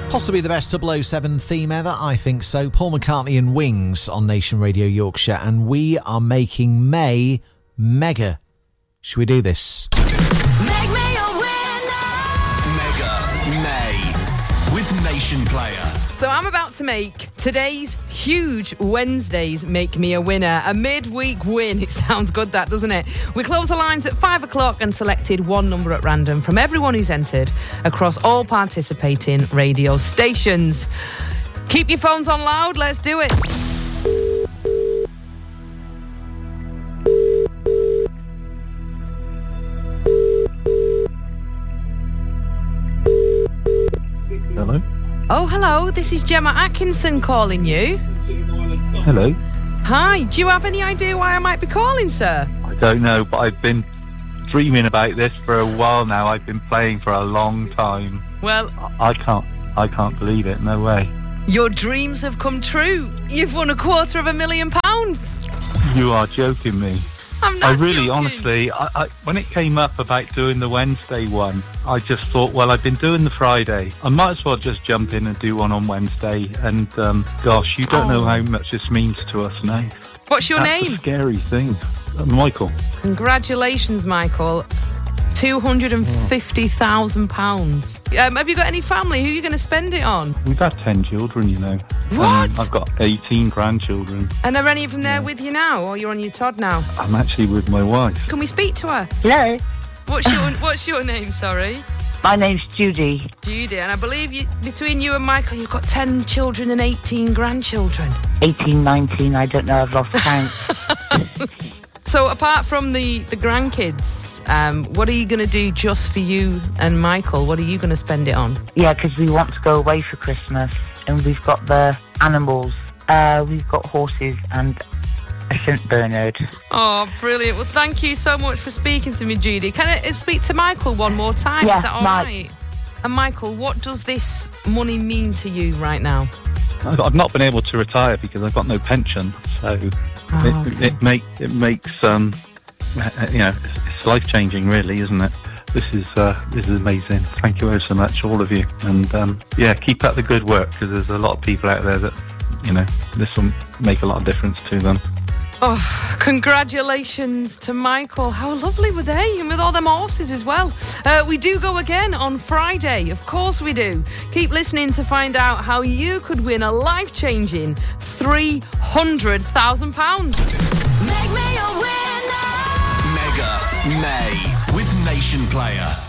Possibly the best 007 theme ever, I think so. Paul McCartney and Wings on Nation Radio Yorkshire, and we are making May mega. Should we do this? Make me a winner! Mega May with Nation Player. So I'm about to make today's huge Wednesdays Make Me a Winner. A midweek win. It sounds good, that, doesn't it? We close the lines at 5 o'clock and selected one number at random from everyone who's entered across all participating radio stations. Keep your phones on loud. Let's do it. Hello? Oh, hello. This is Gemma Atkinson calling you. Hello? Hi. Do you have any idea why I might be calling, sir? I don't know, but I've been dreaming about this for a while now. I've been playing for a long time. Well, I can't believe it. No way. your dreams have come true. You've won £250,000. You are joking me. I'm not joking. Honestly, I when it came up about doing the Wednesday one, I just thought, well, I've been doing the Friday. I might as well just jump in and do one on Wednesday. And, gosh, you don't know how much this means to us now. What's your That's name? a scary thing. Michael. Congratulations, Michael. £250,000. Have you got any family? Who are you going to spend it on? We've had 10 children, you know. What? I've got 18 grandchildren. And are any of them there with you now, or you're on your Todd now? I'm actually with my wife. Can we speak to her? Hello, What's your name, sorry? my name's Judy. Judy, and I believe between you and Michael, you've got 10 children and 18 grandchildren. 18, 19, I don't know, I've lost count. So apart from the grandkids, what are you going to do just for you and Michael? What are you going to spend it on? Yeah, because we want to go away for Christmas, and we've got the animals. We've got horses and a St Bernard. Oh, brilliant. Well, thank you so much for speaking to me, Judy. Can I speak to Michael one more time? Yeah, Is that all right? And Michael, what does this money mean to you right now? I've not been able to retire because I've got no pension, so it makes it's life changing, really, isn't it? This is amazing. Thank you so much, all of you, and keep up the good work, because there's a lot of people out there that this will make a lot of difference to them. Oh, congratulations to Michael. How lovely were they? And with all them horses as well. We do go again on Friday. Of course we do. Keep listening to find out how you could win a life-changing £300,000. Make me a winner! Mega May with Nation Player.